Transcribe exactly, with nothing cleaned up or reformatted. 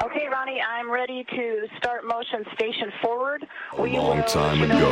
Okay, Ronnie, I'm ready to start motion station forward. A long time ago,